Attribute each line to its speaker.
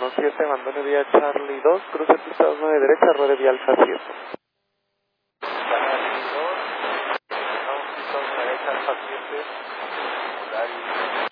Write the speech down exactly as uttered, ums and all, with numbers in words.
Speaker 1: uno siete, abandone vía Charlie dos, cruce pista dos nueve derecha, ruede vía Alfa siete.
Speaker 2: Charlie dos, estamos pista dos derecha, Alfa siete, horario